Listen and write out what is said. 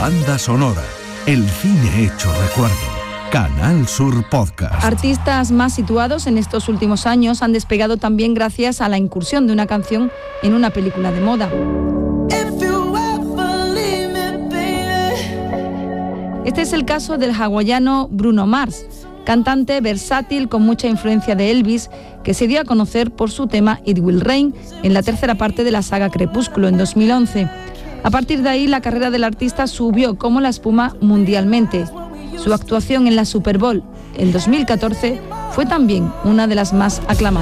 Banda sonora, el cine hecho recuerdo. Canal Sur Podcast. Artistas más situados en estos últimos años han despegado también gracias a la incursión de una canción en una película de moda. Este es el caso del hawaiano Bruno Mars, cantante versátil con mucha influencia de Elvis, que se dio a conocer por su tema It Will Rain en la tercera parte de la saga Crepúsculo en 2011. A partir de ahí, la carrera del artista subió como la espuma mundialmente. Su actuación en la Super Bowl en 2014 fue también una de las más aclamadas.